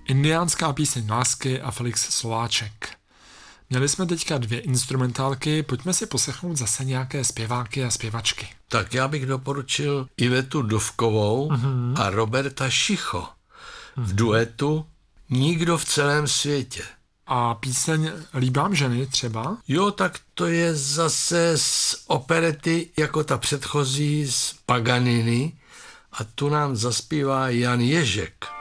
Indiánská píseň lásky a Felix Slováček. Měli jsme teďka 2 instrumentálky, pojďme si poslechnout zase nějaké zpěváky a zpěvačky. Tak já bych doporučil Ivetu Dufkovou a Roberta Šicho v duetu Nikdo v celém světě. A píseň Líbám ženy třeba? Jo, tak to je zase z operety jako ta předchozí z Paganiny a tu nám zaspívá Jan Ježek.